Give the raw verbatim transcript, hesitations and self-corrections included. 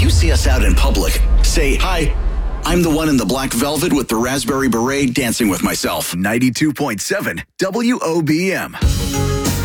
you see us out in public, say, "Hi, I'm the one in the black velvet with the raspberry beret dancing with myself." ninety-two point seven W O B M.